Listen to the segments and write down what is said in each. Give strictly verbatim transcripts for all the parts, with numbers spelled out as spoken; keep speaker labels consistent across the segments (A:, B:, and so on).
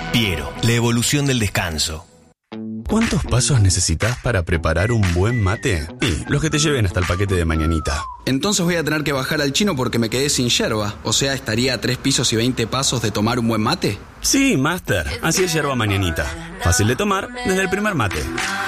A: Piero, la evolución del descanso.
B: ¿Cuántos pasos necesitas para preparar un buen mate? Y los que te lleven hasta el paquete de mañanita.
C: Entonces voy a tener que bajar al chino porque me quedé sin yerba. O sea, ¿estaría a tres pisos y veinte pasos de tomar un buen mate?
B: Sí, Master. Así es yerba mañanita. Fácil de tomar desde el primer mate.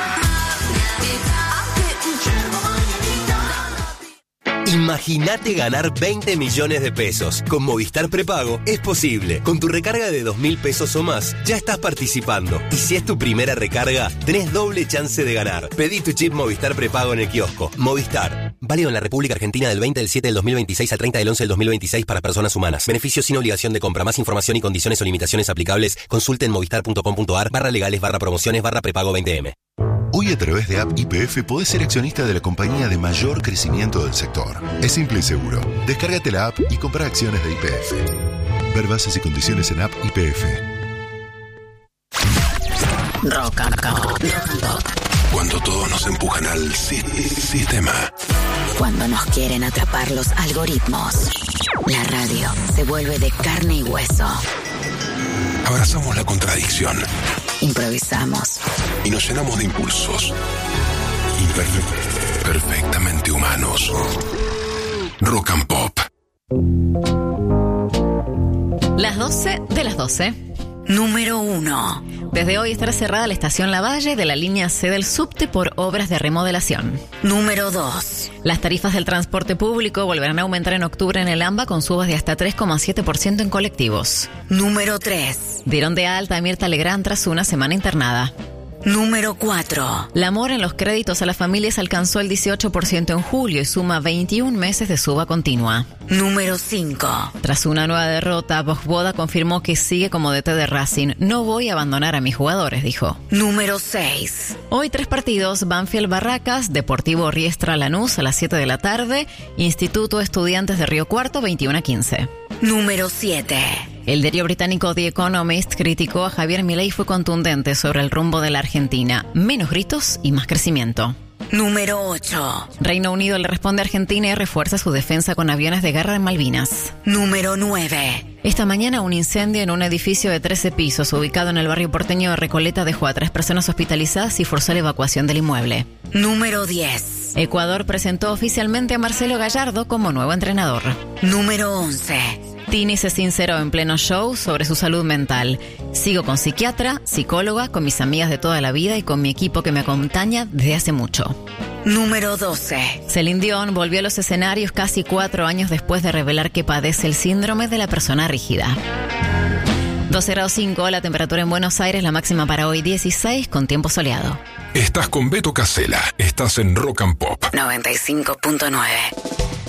A: Imagínate ganar veinte millones de pesos. Con Movistar Prepago es posible. Con tu recarga de dos mil pesos o más, ya estás participando. Y si es tu primera recarga, tenés doble chance de ganar. Pedí tu chip Movistar Prepago en el kiosco. Movistar. Válido en la República Argentina del veinte del siete del dos mil veintiséis al treinta del once del dos mil veintiséis para personas humanas. Beneficios sin obligación de compra. Más información y condiciones o limitaciones aplicables. Consulte en movistar.com.ar barra legales barra promociones barra prepago veinte eme.
D: Hoy a través de App Y P F podés ser accionista de la compañía de mayor crecimiento del sector. Es simple y seguro. Descárgate la app y compra acciones de Y P F. Ver bases y condiciones en App Y P F.
E: Rock and Pop.
F: Cuando todos nos empujan al si- sistema.
E: Cuando nos quieren atrapar los algoritmos. La radio se vuelve de carne y hueso.
F: Abrazamos la contradicción.
E: Improvisamos.
F: Y nos llenamos de impulsos. Imperfe- perfectamente humanos. Rock and Pop.
G: Las doce de las doce.
E: Número uno.
G: Desde hoy estará cerrada la estación Lavalle de la línea C del subte por obras de remodelación.
E: Número dos.
G: Las tarifas del transporte público volverán a aumentar en octubre en el AMBA con subas de hasta tres coma siete por ciento en colectivos.
E: Número tres.
G: Dieron de alta a Mirta Legrand tras una semana internada.
E: Número cuatro.
G: La mora en los créditos a las familias alcanzó el dieciocho por ciento en julio y suma veintiún meses de suba continua.
E: Número cinco.
G: Tras una nueva derrota, Vojvoda confirmó que sigue como D T de Racing. No voy a abandonar a mis jugadores, dijo.
E: Número seis.
G: Hoy tres partidos: Banfield Barracas, Deportivo Riestra Lanús a las siete de la tarde, Instituto Estudiantes de Río Cuarto veintiuno a quince.
E: Número siete.
G: El diario británico The Economist criticó a Javier Milei y fue contundente sobre el rumbo de la Argentina. Menos gritos y más crecimiento.
E: Número ocho.
G: Reino Unido le responde a Argentina y refuerza su defensa con aviones de guerra en Malvinas.
E: Número nueve.
G: Esta mañana un incendio en un edificio de trece pisos ubicado en el barrio porteño de Recoleta dejó a tres personas hospitalizadas y forzó la evacuación del inmueble.
E: Número diez.
G: Ecuador presentó oficialmente a Marcelo Gallardo como nuevo entrenador.
E: Número once.
G: Tini se sinceró en pleno show sobre su salud mental. Sigo con psiquiatra, psicóloga, con mis amigas de toda la vida y con mi equipo que me acompaña desde hace mucho.
E: Número doce.
G: Celine Dion volvió a los escenarios casi cuatro años después de revelar que padece el síndrome de la persona rígida. doce grados cinco, la temperatura en Buenos Aires, la máxima para hoy dieciséis con tiempo soleado.
F: Estás con Beto Casella. Estás en Rock and Pop.
E: noventa y cinco punto nueve.